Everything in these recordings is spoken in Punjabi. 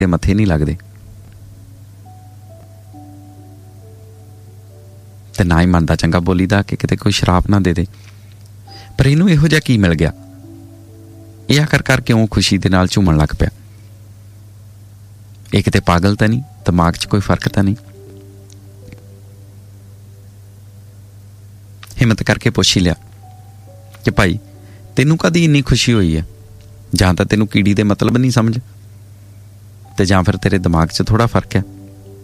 ਮੱਥੇ ਨਹੀਂ ਲੱਗਦੇ ਤੇ ਨਾ ਹੀ ਮੰਨਦਾ ਚੰਗਾ ਬੋਲੀਦਾ ਕਿ ਕਿਤੇ ਕੋਈ ਸ਼ਰਾਪ ਨਾ ਦੇ ਦੇ। ਪਰ ਇਹਨੂੰ ਇਹੋ ਜਿਹਾ ਕੀ ਮਿਲ ਗਿਆ? ਇਹ ਆਖਰਕਾਰ ਕਿਉਂ ਖੁਸ਼ੀ ਦੇ ਨਾਲ ਝੂਮਣ ਲੱਗ ਪਿਆ? ਇਹ ਕਿਤੇ ਪਾਗਲ ਤਾਂ ਨਹੀਂ? ਦਿਮਾਗ 'ਚ ਕੋਈ ਫਰਕ ਤਾਂ ਨਹੀਂ? ਹਿੰਮਤ ਕਰਕੇ ਪੁੱਛ ਹੀ ਲਿਆ ਕਿ ਭਾਈ ਤੈਨੂੰ ਕਦੀ ਇੰਨੀ ਖੁਸ਼ੀ ਹੋਈ ਹੈ? ਜਾਂ ਤਾਂ ਤੈਨੂੰ ਕੀੜੀ ਦੇ ਮਤਲਬ ਨਹੀਂ ਸਮਝ, ਤੇ ਜਾਂ ਫਿਰ ਤੇਰੇ ਦਿਮਾਗ 'ਚ ਥੋੜ੍ਹਾ ਫਰਕ ਹੈ।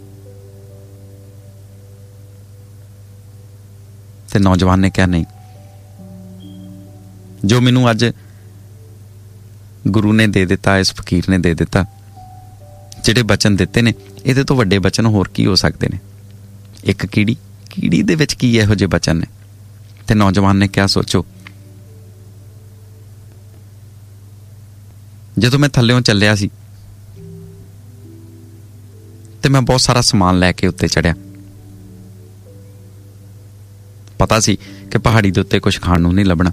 ਤੇ ਨੌਜਵਾਨ ਨੇ ਕਿਹਾ ਨਹੀਂ, ਜੋ ਮੈਨੂੰ ਅੱਜ ਗੁਰੂ ਨੇ ਦੇ ਦਿੱਤਾ, ਇਸ ਫਕੀਰ ਨੇ ਦੇ ਦਿੱਤਾ, ਜਿਹੜੇ ਬਚਨ ਦਿੱਤੇ ਨੇ, ਇਹਦੇ ਤੋਂ ਵੱਡੇ ਬਚਨ ਹੋਰ ਕੀ ਹੋ ਸਕਦੇ ਨੇ? ਇੱਕ ਕੀੜੀ ਦੇ ਵਿੱਚ ਕੀ ਇਹੋ ਜਿਹੇ ਬਚਨ ਨੇ? ਤੇ ਨੌਜਵਾਨ ਨੇ ਕਿਹਾ ਸੋਚੋ, ਜਦੋਂ ਮੈਂ ਥੱਲਿਓਂ ਚੱਲਿਆ ਸੀ ਤੇ ਮੈਂ ਬਹੁਤ ਸਾਰਾ ਸਮਾਨ ਲੈ ਕੇ ਉੱਤੇ ਚੜ੍ਹਿਆ। ਪਤਾ ਸੀ ਕਿ ਪਹਾੜੀ ਦੇ ਉੱਤੇ ਕੁਝ ਖਾਣ ਨੂੰ ਨਹੀਂ ਲੱਭਣਾ,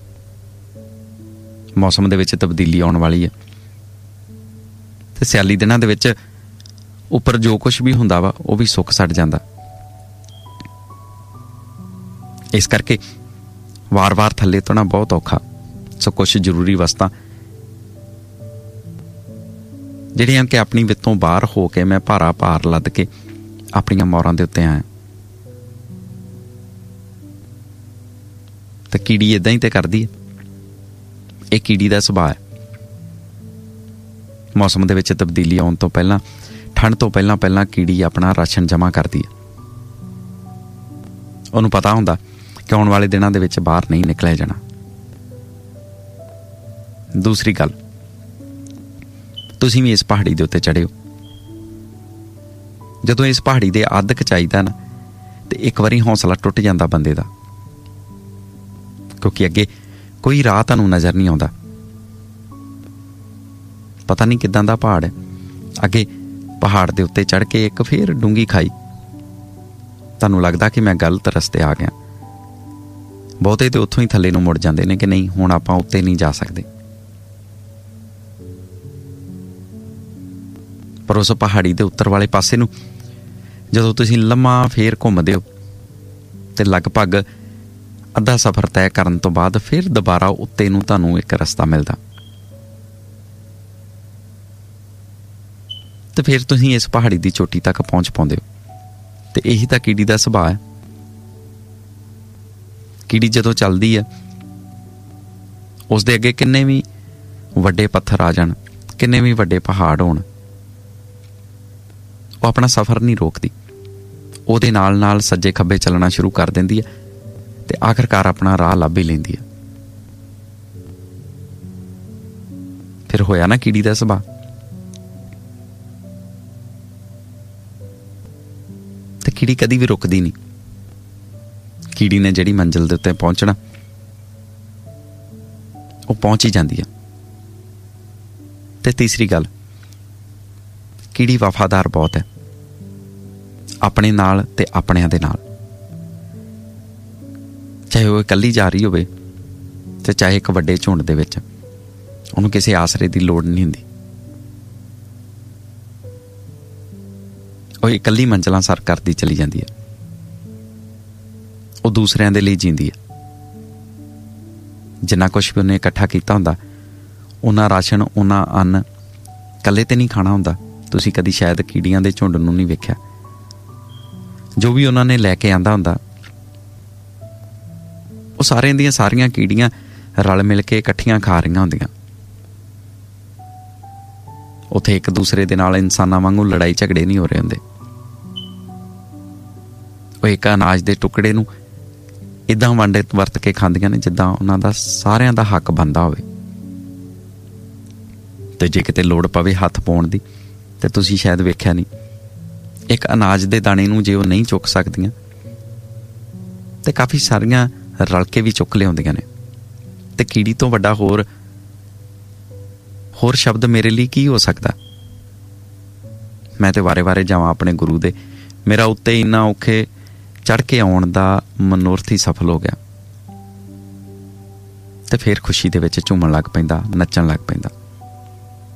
ਮੌਸਮ ਦੇ ਵਿੱਚ ਤਬਦੀਲੀ ਆਉਣ ਵਾਲੀ ਹੈ ਤੇ ਸਿਆਲੀ ਦਿਨਾਂ ਦੇ ਵਿੱਚ ਉੱਪਰ ਜੋ ਕੁਝ ਵੀ ਹੁੰਦਾ ਵਾ ਉਹ ਵੀ ਸੁੱਕ ਸੜ ਜਾਂਦਾ। ਇਸ ਕਰਕੇ ਵਾਰ-ਵਾਰ ਥੱਲੇ ਤੋਣਾ ਬਹੁਤ ਔਖਾ। ਸੋ ਕੁਛ ਜ਼ਰੂਰੀ ਵਸਤਾਂ ਜਿਹੜੀਆਂ ਕਿ ਆਪਣੀ ਵਿੱਤੋਂ ਬਾਹਰ ਹੋ ਕੇ ਮੈਂ ਭਾਰਾ ਭਾਰ ਲੱਦ ਕੇ ਆਪਣੀਆਂ ਮੌਰਾਂ ਦੇ ਉੱਤੇ ਆਇਆ। ਤੇ ਕੀੜੀ ਇਦਾਂ ਹੀ ਤੇ ਕਰਦੀ ਹੈ। ਇਹ ਕੀੜੀ ਦਾ ਸੁਭਾਅ ਹੈ। ਮੌਸਮ ਦੇ ਵਿੱਚ ਤਬਦੀਲੀ ਆਉਣ ਤੋਂ ਪਹਿਲਾਂ, ਠੰਡ ਤੋਂ ਪਹਿਲਾਂ ਕੀੜੀ ਆਪਣਾ ਰਾਸ਼ਨ ਜਮ੍ਹਾਂ ਕਰਦੀ ਹੈ। ਉਹਨੂੰ ਪਤਾ ਹੁੰਦਾ ਕਿ ਆਉਣ ਵਾਲੇ ਦਿਨਾਂ ਦੇ ਵਿੱਚ ਬਾਹਰ ਨਹੀਂ ਨਿਕਲਿਆ ਜਾਣਾ। ਦੂਸਰੀ ਗੱਲ, ਤੁਸੀਂ ਵੀ ਇਸ ਪਹਾੜੀ ਦੇ ਉੱਤੇ ਚੜ੍ਹੇ ਹੋ। ਜਦੋਂ ਇਸ ਪਹਾੜੀ ਦੇ ਅੱਧ ਕੁ ਚਾਹੀਦਾ ਨਾ, ਤੇ ਇੱਕ ਵਾਰੀ ਹੌਸਲਾ ਟੁੱਟ ਜਾਂਦਾ ਬੰਦੇ ਦਾ, ਕਿਉਂਕਿ ਅੱਗੇ ਕੋਈ ਰਾਹ ਤੁਹਾਨੂੰ ਨਜ਼ਰ ਨਹੀਂ ਆਉਂਦਾ। ਪਤਾ ਨਹੀਂ ਕਿੱਦਾਂ ਦਾ ਪਹਾੜ ਹੈ। ਅੱਗੇ ਪਹਾੜ ਦੇ ਉੱਤੇ ਚੜ੍ਹ ਕੇ ਇੱਕ ਫੇਰ ਡੂੰਘੀ ਖਾਈ, ਤੁਹਾਨੂੰ ਲੱਗਦਾ ਕਿ ਮੈਂ ਗਲਤ ਰਸਤੇ ਆ ਗਿਆ। ਬਹੁਤੇ ਤੇ ਉੱਥੋਂ ਹੀ ਥੱਲੇ ਨੂੰ ਮੁੜ ਜਾਂਦੇ ਨੇ ਕਿ ਨਹੀਂ, ਹੁਣ ਆਪਾਂ ਉੱਤੇ ਨਹੀਂ ਜਾ ਸਕਦੇ। ਪਰ ਉਸ ਪਹਾੜੀ ਦੇ ਉੱਤਰ ਵਾਲੇ ਪਾਸੇ ਨੂੰ ਜਦੋਂ ਤੁਸੀਂ ਲੰਮਾ ਫੇਰ ਘੁੰਮਦੇ ਹੋ ਤੇ ਲਗਭਗ ਅੱਧਾ ਸਫ਼ਰ ਤੈਅ ਕਰਨ ਤੋਂ ਬਾਅਦ ਫਿਰ ਦੁਬਾਰਾ ਉੱਤੇ ਨੂੰ ਤੁਹਾਨੂੰ ਇੱਕ ਰਸਤਾ ਮਿਲਦਾ, ਤੇ ਫਿਰ ਤੁਸੀਂ ਇਸ ਪਹਾੜੀ ਦੀ ਚੋਟੀ ਤੱਕ ਪਹੁੰਚ ਪਾਉਂਦੇ ਹੋ। ਤੇ ਇਹੀ ਤਾਂ ਕੀੜੀ ਦਾ ਸੁਭਾਅ ਹੈ। ਕੀੜੀ ਜਦੋਂ ਚੱਲਦੀ ਹੈ, ਉਸ ਦੇ ਅੱਗੇ ਕਿੰਨੇ ਵੀ ਵੱਡੇ ਪੱਥਰ ਆ ਜਾਣ, ਕਿੰਨੇ ਵੀ ਵੱਡੇ ਪਹਾੜ ਹੋਣ, ਉਹ ਆਪਣਾ ਸਫ਼ਰ ਨਹੀਂ ਰੋਕਦੀ। ਉਹਦੇ ਨਾਲ ਨਾਲ ਸੱਜੇ ਖੱਬੇ ਚੱਲਣਾ ਸ਼ੁਰੂ ਕਰ ਦਿੰਦੀ ਹੈ ਤੇ ਆਖਰਕਾਰ ਆਪਣਾ ਰਾਹ ਲੱਭ ਹੀ ਲੈਂਦੀ ਹੈ। ਫਿਰ ਹੋਇਆ ਨਾ ਕੀੜੀ ਦਾ ਸੁਭਾਅ। ਤੇ ਕੀੜੀ ਕਦੀ ਵੀ ਰੁਕਦੀ ਨਹੀਂ। ਕੀੜੀ ਨੇ ਜਿਹੜੀ ਮੰਜ਼ਿਲ ਦੇ ਉੱਤੇ ਪਹੁੰਚਣਾ, ਉਹ ਪਹੁੰਚ ਹੀ ਜਾਂਦੀ ਹੈ। ਤੇ ਤੀਸਰੀ ਗੱਲ, ਕੀੜੀ ਵਫਾਦਾਰ ਬਹੁਤ ਹੈ, ਆਪਣੇ ਨਾਲ ਤੇ ਆਪਣਿਆਂ ਦੇ ਨਾਲ। ਚਾਹੇ ਉਹ ਇਕੱਲੀ ਜਾ ਰਹੀ ਹੋਵੇ ਤੇ ਚਾਹੇ ਇੱਕ ਵੱਡੇ ਝੁੰਡ ਦੇ ਵਿੱਚ, ਉਹਨੂੰ ਕਿਸੇ ਆਸਰੇ ਦੀ ਲੋੜ ਨਹੀਂ ਹੁੰਦੀ। ਉਹ ਇਕੱਲੀ ਮੰਜ਼ਿਲਾਂ ਸਰ ਕਰਦੀ ਚਲੀ ਜਾਂਦੀ ਹੈ। ਉਹ ਦੂਸਰਿਆਂ ਦੇ ਲਈ ਜੀਂਦੀ ਹੈ। ਜਿੰਨਾ ਕੁਛ ਵੀ ਉਹਨੇ ਇਕੱਠਾ ਕੀਤਾ ਹੁੰਦਾ, ਉਹਨਾਂ ਰਾਸ਼ਨ, ਉਹਨਾਂ ਅੰਨ ਇਕੱਲੇ ਤੇ ਨਹੀਂ ਖਾਣਾ ਹੁੰਦਾ। ਤੁਸੀਂ ਕਦੀ ਸ਼ਾਇਦ ਕੀੜੀਆਂ ਦੇ ਝੁੰਡ ਨੂੰ ਨਹੀਂ ਵੇਖਿਆ। ਜੋ ਵੀ ਉਹਨਾਂ ਨੇ ਲੈ ਕੇ ਆਂਦਾ ਹੁੰਦਾ, ਉਹ ਸਾਰਿਆਂ ਦੀਆਂ ਸਾਰੀਆਂ ਕੀੜੀਆਂ ਰਲ ਮਿਲ ਕੇ ਇਕੱਠੀਆਂ ਖਾ ਰਹੀਆਂ ਹੁੰਦੀਆਂ। ਉੱਥੇ ਇੱਕ ਦੂਸਰੇ ਦੇ ਨਾਲ ਇਨਸਾਨਾਂ ਵਾਂਗੂ ਲੜਾਈ ਝਗੜੇ ਨਹੀਂ ਹੋ ਰਹੇ ਹੁੰਦੇ। ਉਹ ਇੱਕ ਅਨਾਜ ਦੇ ਟੁਕੜੇ ਨੂੰ ਇੱਦਾਂ ਵਰਤ ਕੇ ਖਾਂਦੀਆਂ ਨੇ ਜਿੱਦਾਂ ਉਹਨਾਂ ਦਾ ਸਾਰਿਆਂ ਦਾ ਹੱਕ ਬਣਦਾ ਹੋਵੇ। ਤੇ ਜੇ ਕਿਤੇ ਲੋੜ ਪਵੇ ਹੱਥ ਪਾਉਣ ਦੀ, ਤੇ ਤੁਸੀਂ ਸ਼ਾਇਦ ਵੇਖਿਆ ਨਹੀਂ, ਇੱਕ ਅਨਾਜ ਦੇ ਦਾਣੇ ਨੂੰ ਜੇ ਉਹ ਨਹੀਂ ਚੁੱਕ ਸਕਦੀਆਂ ਤੇ ਕਾਫੀ ਸਾਰੀਆਂ ਰਲ ਕੇ ਵੀ ਚੁੱਕ ਲਿਆਉਂਦੀਆਂ ਨੇ। ਤੇ ਕੀੜੀ ਤੋਂ ਵੱਡਾ ਹੋਰ ਸ਼ਬਦ ਮੇਰੇ ਲਈ ਕੀ ਹੋ ਸਕਦਾ? ਮੈਂ ਤੇ ਵਾਰੇ ਜਾਵਾਂ ਆਪਣੇ ਗੁਰੂ ਦੇ, ਮੇਰਾ ਉੱਤੇ ਇੰਨਾ ਔਖੇ ਚੜ੍ਹ ਕੇ ਆਉਣ ਦਾ ਮਨੋਰਥ ਹੀ ਸਫਲ ਹੋ ਗਿਆ। ਤੇ ਫਿਰ ਖੁਸ਼ੀ ਦੇ ਵਿੱਚ ਝੂਮਣ ਲੱਗ ਪੈਂਦਾ, ਨੱਚਣ ਲੱਗ ਪੈਂਦਾ।